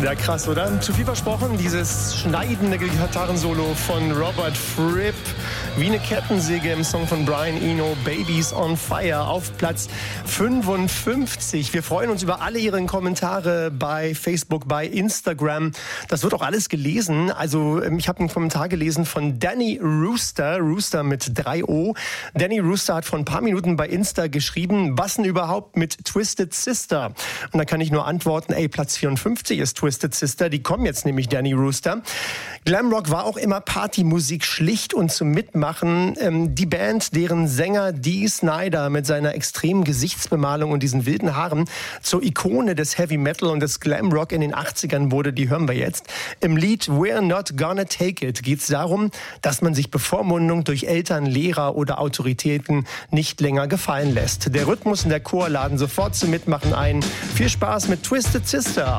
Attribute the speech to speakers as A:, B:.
A: Ja, krass, oder? Zu viel versprochen, dieses schneidende Gitarrensolo von Robert Fripp. Wie eine Kettensäge im Song von Brian Eno, Babies on Fire, auf Platz 55. Wir freuen uns über alle Ihre Kommentare bei Facebook, bei Instagram. Das wird auch alles gelesen. Also ich habe einen Kommentar gelesen von Danny Rooster, Rooster mit 3 O. Danny Rooster hat vor ein paar Minuten bei Insta geschrieben, was denn überhaupt mit Twisted Sister? Und da kann ich nur antworten, Platz 54 ist Twisted Sister. Die kommen jetzt nämlich, Danny Rooster. Glamrock war auch immer Partymusik, schlicht und zum Mitmachen. Die Band, deren Sänger Dee Snider mit seiner extremen Gesichtsbemalung und diesen wilden Haaren zur Ikone des Heavy Metal und des Glamrock in den 80ern wurde, die hören wir jetzt. Im Lied We're Not Gonna Take It geht es darum, dass man sich Bevormundung durch Eltern, Lehrer oder Autoritäten nicht länger gefallen lässt. Der Rhythmus und der Chor laden sofort zum Mitmachen ein. Viel Spaß mit Twisted Sister.